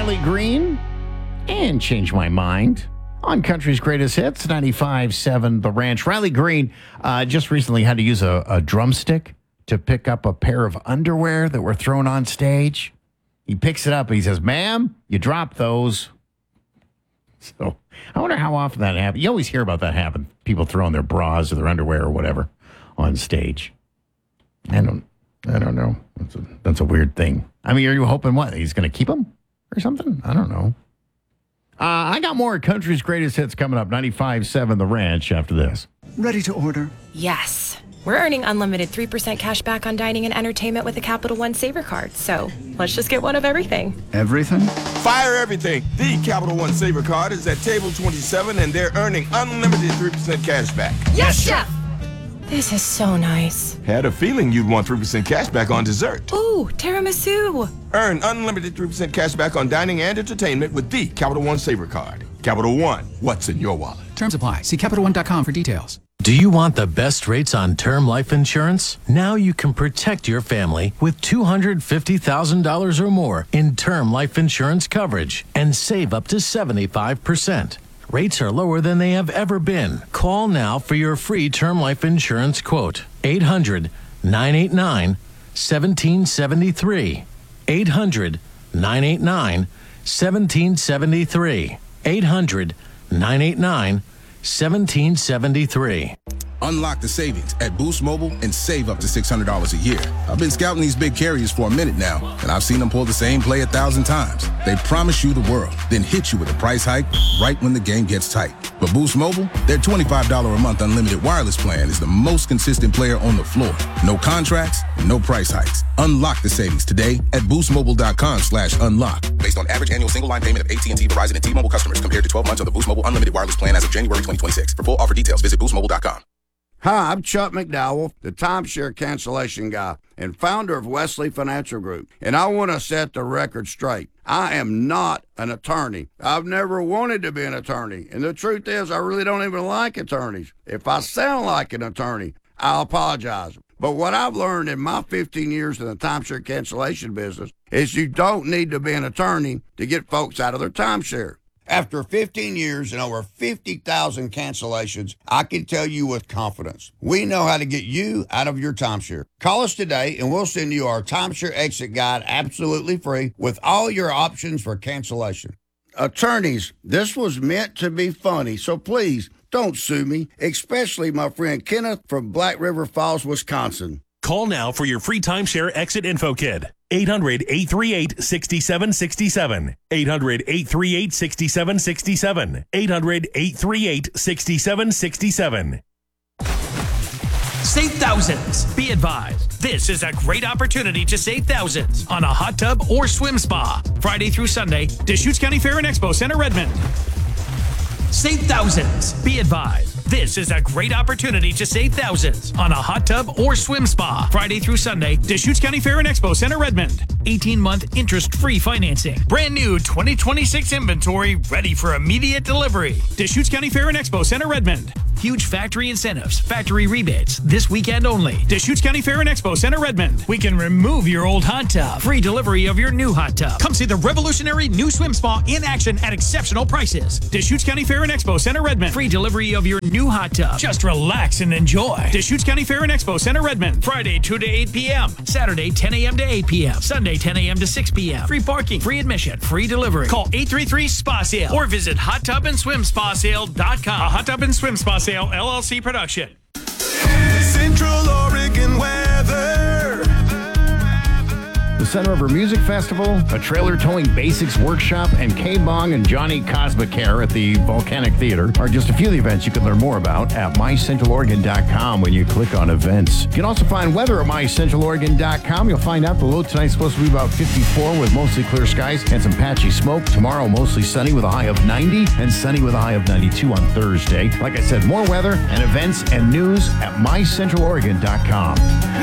Riley Green and Change My Mind on Country's Greatest Hits, 95.7 The Ranch. Riley Green just recently had to use a drumstick to pick up a pair of underwear that were thrown on stage. He picks it up and he says, "Ma'am, you dropped those." So I wonder how often that happens. You always hear about that happen. People throwing their bras or their underwear or whatever on stage. I don't know. That's a weird thing. I mean, are you hoping what? He's going to keep them or something? I don't know. I got more Country's Greatest Hits coming up. 95.7 The Ranch after this. Ready to order? Yes. We're earning unlimited 3% cash back on dining and entertainment with a Capital One Saver card. So let's just get one of everything. Everything? Fire everything. The Capital One Saver card is at table 27 and they're earning unlimited 3% cash back. Yes, Chef! This is so nice. Had a feeling you'd want 3% cash back on dessert. Ooh, tiramisu. Earn unlimited 3% cash back on dining and entertainment with the Capital One Saver card. Capital One, what's in your wallet? Terms apply. See CapitalOne.com for details. Do you want the best rates on term life insurance? Now you can protect your family with $250,000 or more in term life insurance coverage and save up to 75%. Rates are lower than they have ever been. Call now for your free term life insurance quote. 800-989-1773. 800-989-1773. 800-989-1773. Unlock the savings at Boost Mobile and save up to $600 a year. I've been scouting these big carriers for a minute now, and I've seen them pull the same play 1,000 times. They promise you the world, then hit you with a price hike right when the game gets tight. But Boost Mobile, their $25 a month unlimited wireless plan is the most consistent player on the floor. No contracts, no price hikes. Unlock the savings today at boostmobile.com/unlock. Based on average annual single line payment of AT&T, Verizon, and T-Mobile customers compared to 12 months on the Boost Mobile unlimited wireless plan as of January 2026. For full offer details, visit boostmobile.com. Hi, I'm Chuck McDowell, the timeshare cancellation guy and founder of Wesley Financial Group, and I want to set the record straight. I am not an attorney. I've never wanted to be an attorney, and the truth is I really don't even like attorneys. If I sound like an attorney, I'll apologize. But what I've learned in my 15 years in the timeshare cancellation business is you don't need to be an attorney to get folks out of their timeshare. After 15 years and over 50,000 cancellations, I can tell you with confidence, we know how to get you out of your timeshare. Call us today and we'll send you our timeshare exit guide absolutely free with all your options for cancellation. Attorneys, this was meant to be funny, so please don't sue me, especially my friend Kenneth from Black River Falls, Wisconsin. Call now for your free timeshare exit info kit. 800-838-6767. 800-838-6767. 800-838-6767. Save thousands. Be advised, this is a great opportunity to save thousands on a hot tub or swim spa. Friday through Sunday, Deschutes County Fair and Expo Center, Redmond. Save thousands. Be advised, this is a great opportunity to save thousands on a hot tub or swim spa. Friday through Sunday, Deschutes County Fair and Expo Center, Redmond. 18-month interest-free financing. Brand new 2026 inventory ready for immediate delivery. Deschutes County Fair and Expo Center, Redmond. Huge factory incentives, factory rebates, this weekend only. Deschutes County Fair and Expo Center, Redmond. We can remove your old hot tub. Free delivery of your new hot tub. Come see the revolutionary new swim spa in action at exceptional prices. Deschutes County Fair and Expo Center, Redmond. Free delivery of your new hot tub. Just relax and enjoy. Deschutes County Fair and Expo Center, Redmond. Friday, 2 to 8 p.m. Saturday, 10 a.m. to 8 p.m. Sunday, 10 a.m. to 6 p.m. Free parking, free admission, free delivery. Call 833-SPA-SALE or visit HotTubAndSwimSpaSale.com. A Hot Tub and Swim Spa Sale LLC production. Central Oregon weather. The Center River Music Festival, a trailer towing basics workshop, and K-Bong and Johnny Cosmicare at the Volcanic Theater are just a few of the events you can learn more about at mycentraloregon.com when you click on events. You can also find weather at mycentraloregon.com. You'll find out the low tonight's supposed to be about 54 with mostly clear skies and some patchy smoke. Tomorrow, mostly sunny with a high of 90 and sunny with a high of 92 on Thursday. Like I said, more weather and events and news at mycentraloregon.com.